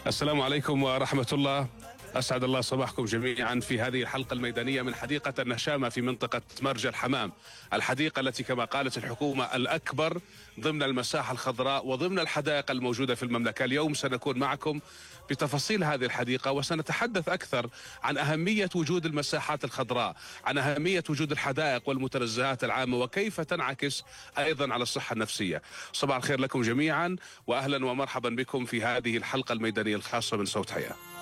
السلام عليكم ورحمة الله. أسعد الله صباحكم جميعا في هذه الحلقة الميدانية من حديقة النشامة في منطقة مرج الحمام، الحديقة التي كما قالت الحكومة الأكبر ضمن المساحة الخضراء وضمن الحدائق الموجودة في المملكة. اليوم سنكون معكم بتفاصيل هذه الحديقة، وسنتحدث أكثر عن أهمية وجود المساحات الخضراء، عن أهمية وجود الحدائق والمتنزهات العامة، وكيف تنعكس أيضا على الصحة النفسية. صباح الخير لكم جميعا، وأهلا ومرحبا بكم في هذه الحلقة الميدانية الخاصة من صوت حياة.